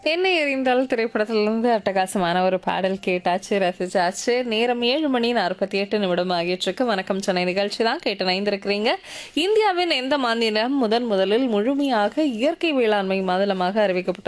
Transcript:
என்ன எறிந்தால் திரைப்படத்திலிருந்து அட்டகாசமான ஒரு பாடல் கேட்டாச்சு, ரசிச்சாச்சு. நேரம் 7:48 ஆகிட்டு வணக்கம் சென்னை நிகழ்ச்சி தான் கேட்டு நைந்திருக்கிறீங்க. இந்தியாவின் எந்த மாநிலம் முதலில் முழுமையாக இயற்கை வேளாண்மை மாநிலமாக அறிவிக்கப்பட்டது